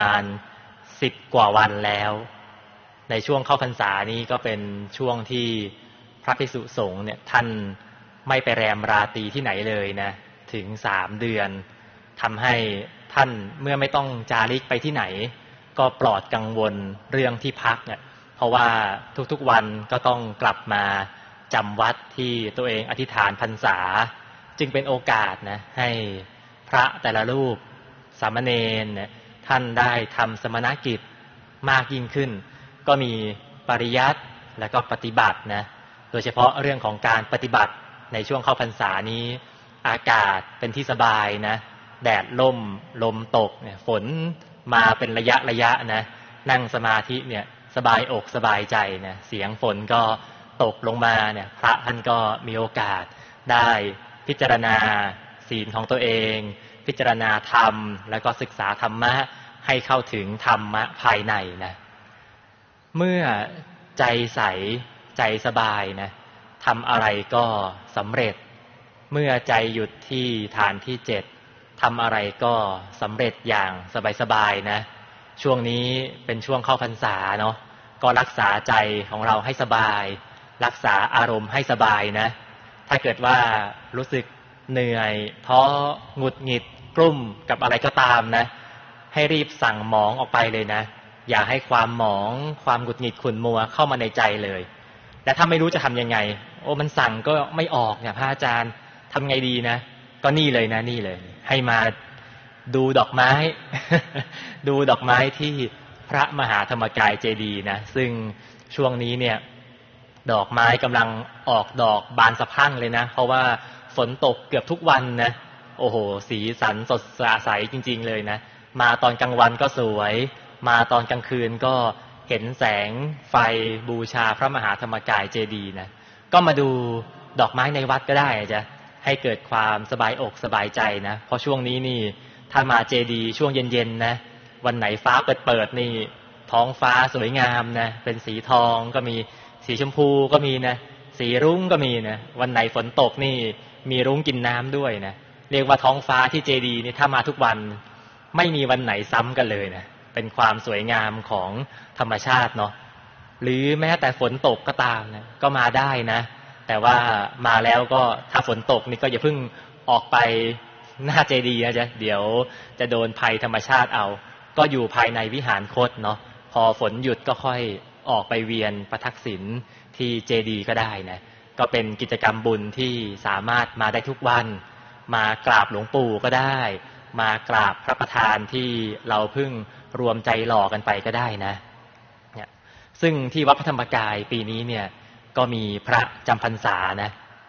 มาณ10 กว่าวันแล้วในช่วงเข้าพรรษานี้ก็เป็นช่วงที่พระภิกษุสงฆ์เนี่ยท่านไม่ไปแรมราตรีที่ไหนเลยนะถึง3 เดือนทำให้ท่านเมื่อไม่ต้องจาริกไปที่ไหนก็ปลอดกังวลเรื่องที่พักเนี่ยเพราะว่าทุกๆวันก็ต้องกลับมาจำวัดที่ตัวเองอธิษฐานพรรษาจึงเป็นโอกาสนะให้พระแต่ละรูปสามเณรเนี่ยท่านได้ทำสมณกิจมากยิ่งขึ้นก็มีปริยัติและก็ปฏิบัตินะโดยเฉพาะเรื่องของการปฏิบัติในช่วงเข้าพรรษานี้อากาศเป็นที่สบายนะแดดล่มลมตกเนี่ยฝนมาเป็นระยะนะนั่งสมาธิเนี่ยสบายอกสบายใจนะเสียงฝนก็ตกลงมาเนี่ยพระท่านก็มีโอกาสได้พิจารณาศีลของตัวเองพิจารณาธรรมแล้วก็ศึกษาธรรมะให้เข้าถึงธรรมะภายในนะเมื่อใจใสใจสบายนะทำอะไรก็สำเร็จเมื่อใจหยุดที่ฐานที่7ทำอะไรก็สำเร็จอย่างสบายๆนะช่วงนี้เป็นช่วงเข้าพรรษาเนาะก็รักษาใจของเราให้สบายรักษาอารมณ์ให้สบายนะถ้าเกิดว่ารู้สึกเหนื่อยท้อหงุดหงิดกลุ้มกับอะไรก็ตามนะให้รีบสั่งหมองออกไปเลยนะอย่าให้ความหมองความหงุดหงิดขุ่นมัวเข้ามาในใจเลยและถ้าไม่รู้จะทำยังไงมันสั่งก็ไม่ออกเนี่ยพระอาจารย์ทำไงดีนะก็นี่เลยนะนี่เลยให้มาดูดอกไม้ ดูดอกไม้ที่พระมหาธรรมกายเจดีย์นะซึ่งช่วงนี้เนี่ยดอกไม้กำลังออกดอกบานสะพรั่งเลยนะเพราะว่าฝนตกเกือบทุกวันนะโอ้โหสีสันสดใสจริงๆเลยนะมาตอนกลางวันก็สวยมาตอนกลางคืนก็เห็นแสงไฟบูชาพระมหาธรรมกายเจดีย์นะก็มาดูดอกไม้ในวัดก็ได้จ้ะให้เกิดความสบายอกสบายใจนะเพราะช่วงนี้นี่ถ้ามาเจดีย์ช่วงเย็นๆนะวันไหนฟ้าเปิดนี่ท้องฟ้าสวยงามนะเป็นสีทองก็มีสีชมพูก็มีนะสีรุ้งก็มีนะวันไหนฝนตกนี่มีรุ้งกินน้ำด้วยนะเรียกว่าท้องฟ้าที่เจดีย์นี่ถ้ามาทุกวันไม่มีวันไหนซ้ำกันเลยนะเป็นความสวยงามของธรรมชาติเนาะหรือแม้แต่ฝนตกก็ตามนะก็มาได้นะแต่ว่ามาแล้วก็ถ้าฝนตกนี่ก็อย่าเพิ่งออกไปหน้าเจดีย์นะจ๊ะเดี๋ยวจะโดนภัยธรรมชาติเอาก็อยู่ภายในวิหารคตเนาะพอฝนหยุดก็ค่อยออกไปเวียนประทักษิณที่เจดีย์ก็ได้นะก็เป็นกิจกรรมบุญที่สามารถมาได้ทุกวันมากราบหลวงปู่ก็ได้มากราบพระประธานที่เราเพิ่งรวมใจหล่อกันไปก็ได้นะเนี่ยซึ่งที่วัดพระธรรมกายปีนี้เนี่ยก็มีพระจำพรรษานะ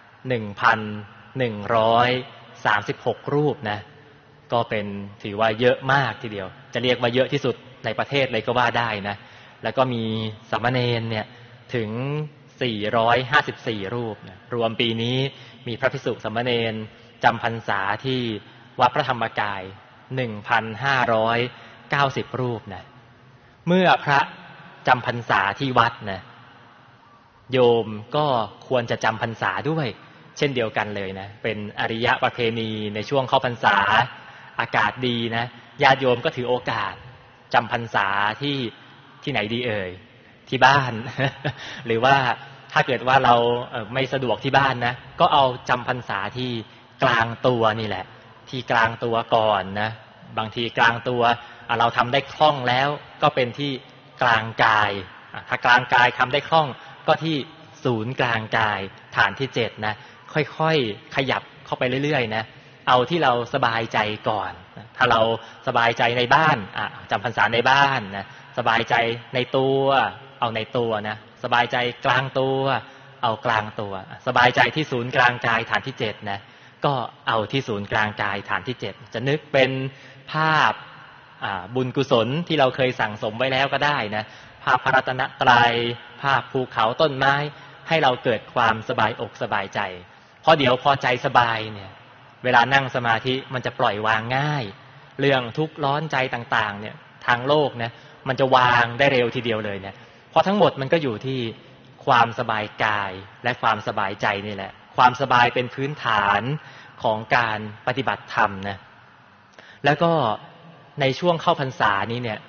1,136 รูปนะก็เป็นถือว่าเยอะมากทีเดียวจะเรียกว่าเยอะที่สุดในประเทศเลยก็ว่าได้นะแล้วก็มีสามเณรเนี่ยถึง454 รูปนะรวมปีนี้มีพระภิกษุสามเณรจำพรรษาที่วัดพระธรรมกาย 1,590 รูปนะเมื่อพระจำพรรษาที่วัดนะโยมก็ควรจะจำพรรษาด้วยเช่นเดียวกันเลยนะเป็นอริยประเพณีในช่วงเข้าพรรษาอากาศดีนะญาติโยมก็ถือโอกาสจำพรรษาที่ไหนดีเอ่ยที่บ้าน หรือว่าถ้าเกิดว่าเราไม่สะดวกที่บ้านนะก็เอาจำพรรษาที่กลางตัวนี่แหละที่กลางตัวก่อนนะบางทีกลางตัวเราทำได้คล่องแล้วก็เป็นที่กลางกายถ้ากลางกายทำได้คล่องก็ที่ศูนย์กลางกายฐานที่7นะค่อยๆขยับเข้าไปเรื่อยๆนะเอาที่เราสบายใจก่อนถ้าเราสบายใจในบ้านจำพรรษาในบ้านนะสบายใจในตัวเอาในตัวนะสบายใจกลางตัวเอากลางตัวสบายใจที่ศูนย์กลางกายฐานที่7นะก็เอาที่ศูนย์กลางกายฐานที่7จะนึกเป็นภาพบุญกุศลที่เราเคยสั่งสมไว้แล้วก็ได้นะภาพพระรัตนตรัยภาพภูเขาต้นไม้ให้เราเกิดความสบายอกสบายใจเพราะเดี๋ยวพอใจสบายเนี่ยเวลานั่งสมาธิมันจะปล่อยวางง่ายเรื่องทุกข์ร้อนใจต่างๆเนี่ยทางโลกนะมันจะวางได้เร็วทีเดียวเลยเนี่ยเพราะทั้งหมดมันก็อยู่ที่ความสบายกายและความสบายใจนี่แหละความสบายเป็นพื้นฐานของการปฏิบัติธรรมนะแล้วก็ในช่วงเข้าพรรษานี้เนี่ย